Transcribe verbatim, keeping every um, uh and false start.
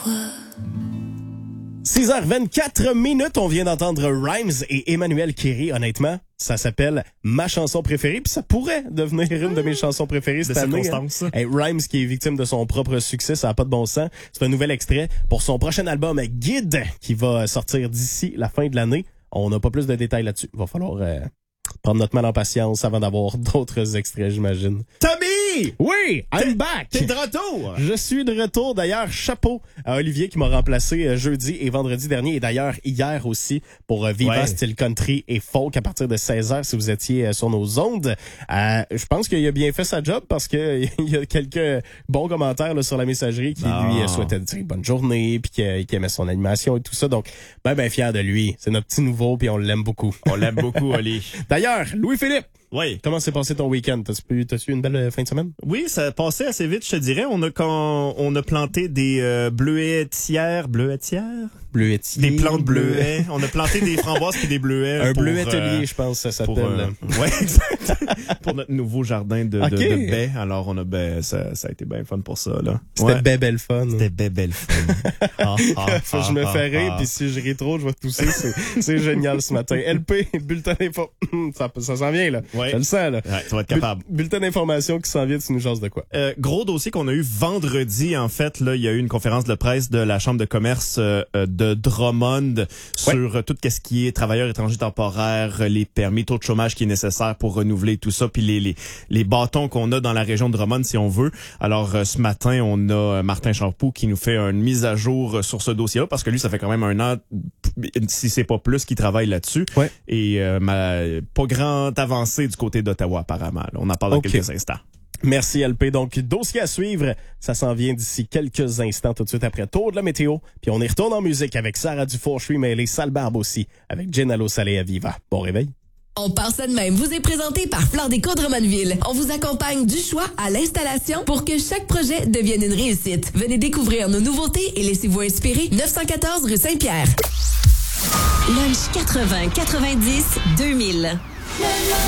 six heures vingt-quatre minutes, on vient d'entendre Rhymes et Emmanuel Kéry. Honnêtement, ça s'appelle ma chanson préférée, puis ça pourrait devenir une de mes chansons préférées cette année. Hein. Hey, Rhymes qui est victime de son propre succès, ça n'a pas de bon sens. C'est un nouvel extrait pour son prochain album Guide qui va sortir d'ici la fin de l'année. On n'a pas plus de détails là-dessus. Il va falloir euh, prendre notre mal en patience avant d'avoir d'autres extraits, j'imagine. Tommy! Oui, I'm back! T'es de retour! Je suis de retour. D'ailleurs, chapeau à Olivier qui m'a remplacé euh, jeudi et vendredi dernier. Et d'ailleurs, hier aussi, pour euh, Viva ouais. Style Country et Folk à partir de seize heures si vous étiez euh, sur nos ondes. Euh, je pense qu'il a bien fait sa job parce que il y a quelques bons commentaires là, sur la messagerie qui oh. lui euh, souhaitaient dire bonne journée puis qui, qui aimait son animation et tout ça. Donc, ben, ben fier de lui. C'est notre petit nouveau puis on l'aime beaucoup. On l'aime beaucoup, Oli. D'ailleurs, Louis-Philippe. Oui. Comment s'est passé ton week-end? T'as-tu, t'as-tu eu une belle fin de semaine? Oui, ça a passé assez vite, je te dirais. On a quand on a planté des euh, bleuetières, bleuetières? Bleuetiers. Des plantes bleuets. On a planté des framboises puis des bleuets. Un pour, bleuetelier, euh, je pense, ça s'appelle. Pour, euh, ouais, exact. Pour notre nouveau jardin de, okay. de, de baies. Alors, on a, ben, ça, ça a été bien fun pour ça, là. C'était ouais. bien belle fun. C'était bien belle fun. ah, ah, Faut que ah, je me ah, fais rire, ah. puis si je ris trop, je vais tousser. C'est, c'est génial ce matin. L P, bulletin d'info. Ça, ça s'en vient, là. Ouais. Je le sens, là. Ouais, tu vas être capable. Bu- bulletin d'information qui s'en vient, tu nous jases de quoi? Euh, gros dossier qu'on a eu vendredi, en fait, là, il y a eu une conférence de presse de la Chambre de commerce euh, de Drummond sur ouais. tout ce qui est travailleurs étrangers temporaires, les permis, taux de chômage qui est nécessaire pour renouveler tout ça, puis les, les, les bâtons qu'on a dans la région de Drummond, si on veut. Alors, euh, ce matin, on a Martin Champoux qui nous fait une mise à jour sur ce dossier-là, parce que lui, ça fait quand même un an, si c'est pas plus, qu'il travaille là-dessus. Ouais. Et euh, ma, pas grande avancée du côté d'Ottawa, apparemment. Là. On en parle dans okay. quelques instants. Merci L P. Donc, dossier à suivre, ça s'en vient d'ici quelques instants, tout de suite après tour de la météo. Puis on y retourne en musique avec Sarah Dufour, je suis mêlé, Sale Barbe aussi, avec Gennalo Salé à Viva. Bon réveil. On part ça de même. Vous est présenté par Flore Déco Drummondville. On vous accompagne du choix à l'installation pour que chaque projet devienne une réussite. Venez découvrir nos nouveautés et laissez-vous inspirer. neuf cent quatorze rue Saint-Pierre. Lunch quatre-vingts quatre-vingt-dix deux mille.